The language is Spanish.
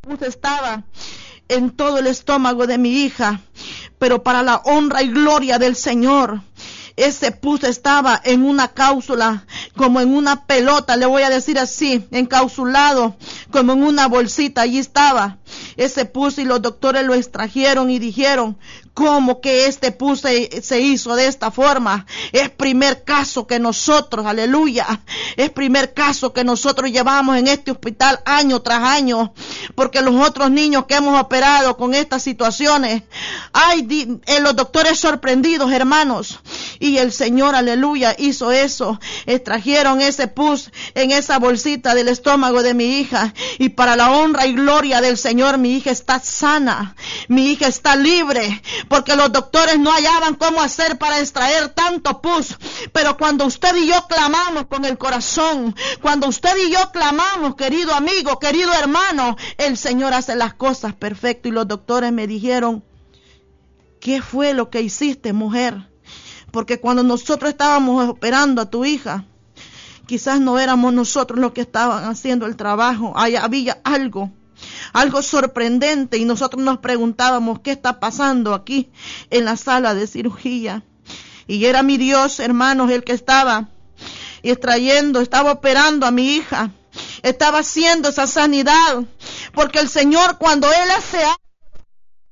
pus estaba en todo el estómago de mi hija, pero para la honra y gloria del Señor, ese pus estaba en una cápsula, como en una pelota, le voy a decir así, encapsulado, como en una bolsita. Allí estaba ese pus y los doctores lo extrajeron y dijeron, ¿cómo que este pus se hizo de esta forma? Es primer caso que nosotros, aleluya, es primer caso que nosotros llevamos en este hospital año tras año, porque los otros niños que hemos operado con estas situaciones, los doctores sorprendidos, hermanos, y el Señor, aleluya, hizo eso. Extrajeron ese pus en esa bolsita del estómago de mi hija, y para la honra y gloria del Señor, mi hija está sana, mi hija está libre, porque los doctores no hallaban cómo hacer para extraer tanto pus. Pero cuando usted y yo clamamos con el corazón, cuando usted y yo clamamos, querido amigo, querido hermano, el Señor hace las cosas perfectas. Y los doctores me dijeron, ¿qué fue lo que hiciste, mujer? Porque cuando nosotros estábamos operando a tu hija, quizás no éramos nosotros los que estaban haciendo el trabajo. Había algo sorprendente, y nosotros nos preguntábamos, ¿qué está pasando aquí en la sala de cirugía? Y era mi Dios, hermanos, el que estaba extrayendo, estaba operando a mi hija, estaba haciendo esa sanidad, porque el Señor, cuando Él hace algo,